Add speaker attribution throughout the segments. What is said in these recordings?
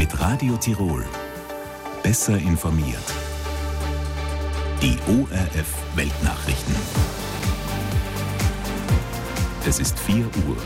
Speaker 1: Mit Radio Tirol. Besser informiert. Die ORF-Weltnachrichten. Es ist 4 Uhr.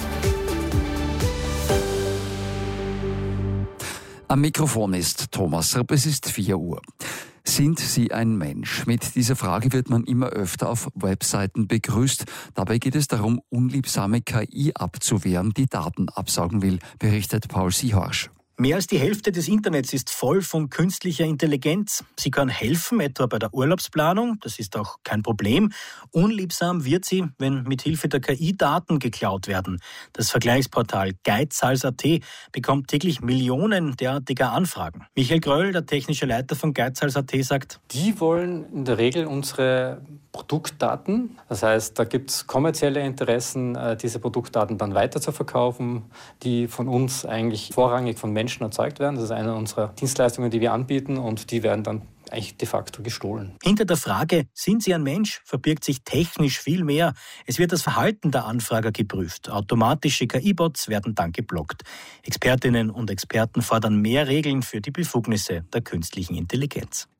Speaker 2: Am Mikrofon ist Thomas Rapp, es ist 4 Uhr. Sind Sie ein Mensch? Mit dieser Frage wird man immer öfter auf Webseiten begrüßt. Dabei geht es darum, unliebsame KI abzuwehren, die Daten absaugen will, berichtet Paul Siehorsch.
Speaker 3: Mehr als die Hälfte des Internets ist voll von künstlicher Intelligenz. Sie kann helfen, etwa bei der Urlaubsplanung. Das ist auch kein Problem. Unliebsam wird sie, wenn mit Hilfe der KI Daten geklaut werden. Das Vergleichsportal Geizhals.at bekommt täglich Millionen derartiger Anfragen. Michael Gröll, der technische Leiter von Geizhals.at, sagt:
Speaker 4: Die wollen in der Regel unsere Produktdaten. Das heißt, da gibt es kommerzielle Interessen, diese Produktdaten dann weiter zu verkaufen, die von uns eigentlich vorrangig von Menschen erzeugt werden. Das ist eine unserer Dienstleistungen, die wir anbieten, und die werden dann eigentlich de facto gestohlen.
Speaker 3: Hinter der Frage, sind Sie ein Mensch, verbirgt sich technisch viel mehr. Es wird das Verhalten der Anfrager geprüft. Automatische KI-Bots werden dann geblockt. Expertinnen und Experten fordern mehr Regeln für die Befugnisse der künstlichen Intelligenz.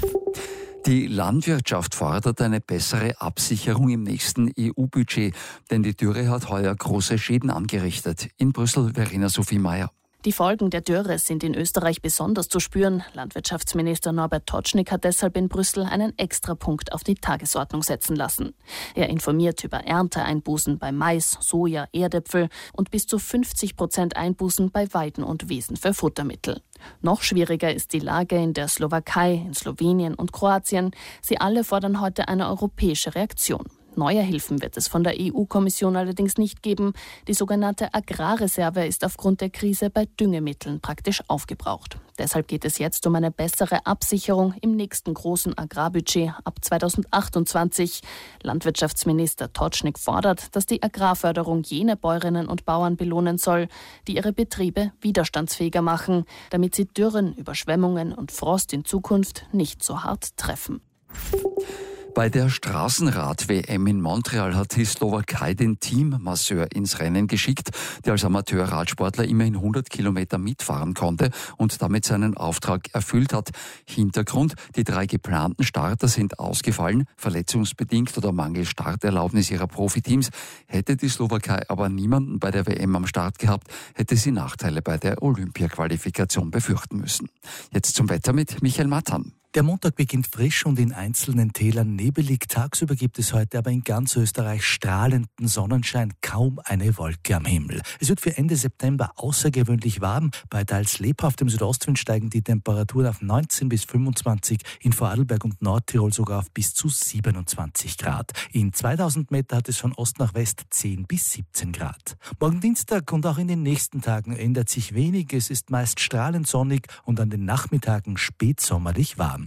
Speaker 2: Die Landwirtschaft fordert eine bessere Absicherung im nächsten EU-Budget, denn die Dürre hat heuer große Schäden angerichtet. In Brüssel, Verena Sophie Mayer.
Speaker 5: Die Folgen der Dürre sind in Österreich besonders zu spüren. Landwirtschaftsminister Norbert Totschnig hat deshalb in Brüssel einen Extrapunkt auf die Tagesordnung setzen lassen. Er informiert über Ernteeinbußen bei Mais, Soja, Erdäpfel und bis zu 50% Einbußen bei Weiden und Wiesen für Futtermittel. Noch schwieriger ist die Lage in der Slowakei, in Slowenien und Kroatien. Sie alle fordern heute eine europäische Reaktion. Neue Hilfen wird es von der EU-Kommission allerdings nicht geben. Die sogenannte Agrarreserve ist aufgrund der Krise bei Düngemitteln praktisch aufgebraucht. Deshalb geht es jetzt um eine bessere Absicherung im nächsten großen Agrarbudget ab 2028. Landwirtschaftsminister Totschnig fordert, dass die Agrarförderung jene Bäuerinnen und Bauern belohnen soll, die ihre Betriebe widerstandsfähiger machen, damit sie Dürren, Überschwemmungen und Frost in Zukunft nicht so hart treffen.
Speaker 2: Bei der Straßenrad-WM in Montreal hat die Slowakei den Teammasseur ins Rennen geschickt, der als Amateurradsportler immerhin 100 Kilometer mitfahren konnte und damit seinen Auftrag erfüllt hat. Hintergrund: Die 3 geplanten Starter sind ausgefallen, verletzungsbedingt oder mangels Starterlaubnis ihrer Profiteams. Hätte die Slowakei aber niemanden bei der WM am Start gehabt, hätte sie Nachteile bei der Olympia-Qualifikation befürchten müssen. Jetzt zum Wetter mit Michael Mattan.
Speaker 6: Der Montag beginnt frisch und in einzelnen Tälern nebelig. Tagsüber gibt es heute aber in ganz Österreich strahlenden Sonnenschein, kaum eine Wolke am Himmel. Es wird für Ende September außergewöhnlich warm. Bei teils lebhaftem Südostwind steigen die Temperaturen auf 19 bis 25, in Vorarlberg und Nordtirol sogar auf bis zu 27 Grad. In 2000 Meter hat es von Ost nach West 10 bis 17 Grad. Morgen Dienstag und auch in den nächsten Tagen ändert sich wenig. Es ist meist strahlend sonnig und an den Nachmittagen spätsommerlich warm.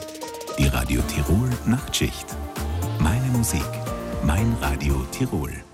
Speaker 1: Die Radio Tirol Nachtschicht. Meine Musik, mein Radio Tirol.